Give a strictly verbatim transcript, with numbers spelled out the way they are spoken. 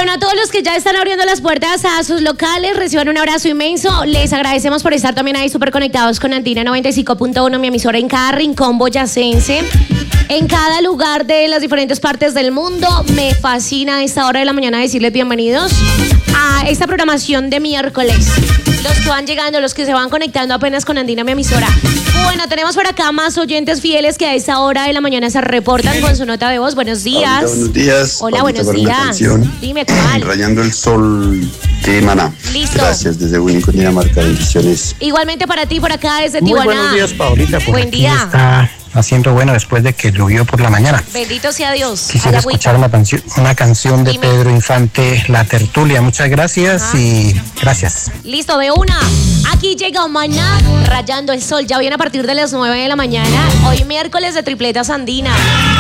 bueno, a todos los que ya están abriendo las puertas a sus locales, reciban un abrazo inmenso. Les agradecemos por estar también ahí súper conectados con Andina noventa y cinco punto uno, mi emisora en cada rincón boyacense, en cada lugar de las diferentes partes del mundo. Me fascina a esta hora de la mañana decirles bienvenidos a esta programación de miércoles. Los que van llegando, los que se van conectando apenas con Andina, mi emisora. Bueno, tenemos por acá más oyentes fieles que a esta hora de la mañana se reportan con su nota de voz. Buenos días. Ahorita, buenos días. Hola, Ahorita buenos días. Dime cuál. Rayando el sol de Maná. Listo. Gracias, desde Buin, Cundinamarca. Bendiciones. Igualmente para ti, por acá desde Muy Tijuana. buenos días, Paulita. Por Buen aquí día. Está haciendo bueno después de que llovió por la mañana. Bendito sea Dios. Quisiera escuchar una, canción, una canción de Dime. Pedro Infante, La Tertulia. Muchas gracias. Ajá. Y gracias. Listo, de una. Aquí llega Maná, rayando el sol. Ya viene a partir de las nueve de la mañana. Hoy miércoles de tripletas Andina.